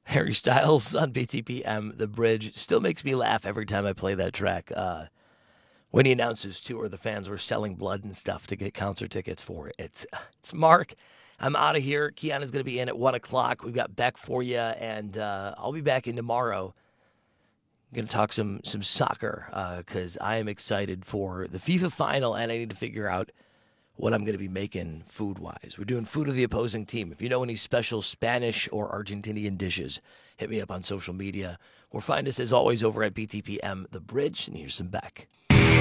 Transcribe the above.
Harry Styles on BTPM, The Bridge. Still makes me laugh every time I play that track. When he announced his tour, the fans were selling blood and stuff to get concert tickets for it. It's Mark. I'm out of here. Kiana's going to be in at 1 o'clock. We've got Beck for you, and I'll be back in tomorrow. I'm going to talk some soccer because I am excited for the FIFA final, and I need to figure out what I'm going to be making food-wise. We're doing food of the opposing team. If you know any special Spanish or Argentinian dishes, hit me up on social media or find us, as always, over at BTPM The Bridge. And here's some Beck.